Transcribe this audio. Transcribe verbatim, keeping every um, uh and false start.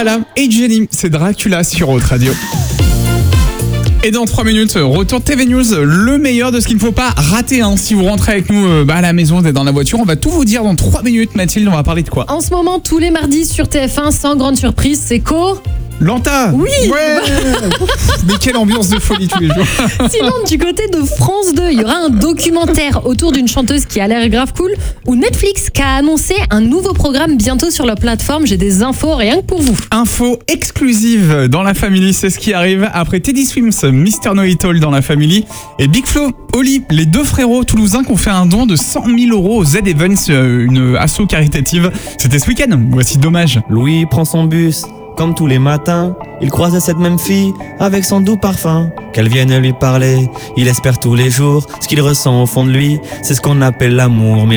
Dybala et Jenny, c'est Dracula sur Haute Radio. Et dans trois minutes, retour de T V News, le meilleur de ce qu'il ne faut pas rater. Hein. Si vous rentrez avec nous euh, bah, à la maison, vous êtes dans la voiture, on va tout vous dire dans trois minutes. Mathilde, on va parler de quoi? En ce moment, tous les mardis sur T F un, sans grande surprise, c'est Co... Lanta. Oui. Ouais. Mais quelle ambiance de folie tous les jours. Sinon, du côté de France deux, il y aura un documentaire autour d'une chanteuse qui a l'air grave cool, ou Netflix qui a annoncé un nouveau programme bientôt sur leur plateforme. J'ai des infos rien que pour vous. Info exclusive dans la Family, c'est ce qui arrive après Teddy Swims, Mister No It All dans la Family, et Big Flo, Oli, les deux frérots toulousains qui ont fait un don de cent mille euros au Z Events, une asso caritative. C'était ce week-end. Voici Dommage. Louis prend son bus. Comme tous les matins, il croise cette même fille avec son doux parfum. Qu'elle vienne lui parler, il espère tous les jours ce qu'il ressent au fond de lui. C'est ce qu'on appelle l'amour. Mais